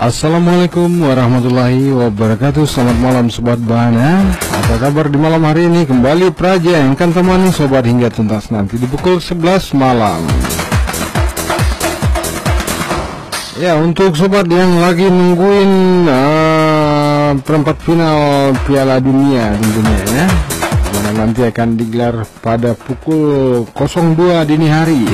Assalamualaikum warahmatullahi wabarakatuh. Selamat malam Sobat Bahana. Apa kabar di malam hari ini? Kembali Praja yang akan temani Sobat hingga tuntas nanti di pukul 11 malam. Ya, untuk Sobat yang lagi nungguin perempat final Piala Dunia tentunya ya, mana nanti akan digelar pada pukul 02 dini hari.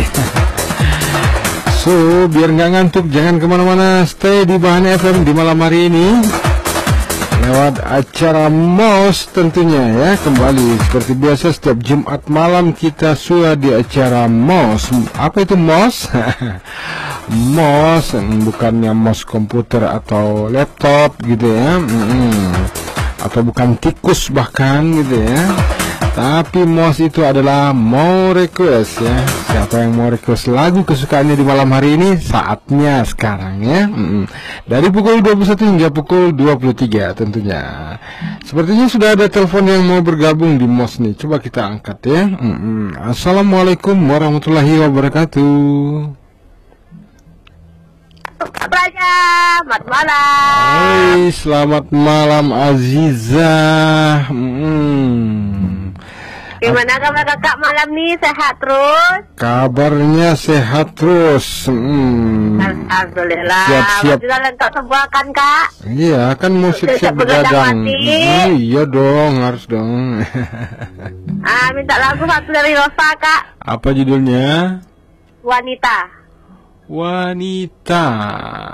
So, biar nggak ngantuk, jangan kemana-mana, stay di Bahana FM di malam hari ini lewat acara MOS tentunya ya. Kembali seperti biasa setiap Jumat malam kita sudah di acara MOS. Apa itu MOS? MOS bukannya MOS komputer atau laptop gitu ya, atau bukan tikus bahkan gitu ya. Tapi MOS itu adalah mau request ya. Siapa yang mau request lagu kesukaannya di malam hari ini, saatnya sekarang ya. Dari pukul 21 hingga pukul 23 tentunya. Sepertinya sudah ada telepon yang mau bergabung di MOS nih. Coba kita angkat ya. Assalamualaikum warahmatullahi wabarakatuh. Praja, selamat malam. Hai, selamat malam Aziza. Gimana kabar kakak malam nih? Sehat terus? Kabarnya sehat terus. Alhamdulillah. Siap-siap. Juga lengkap semua kan kak? Iya, kan mau siap-siap begadang. Iya dong, harus dong. Minta lagu satu dari Rosa kak. Apa judulnya? Wanita. Wanita.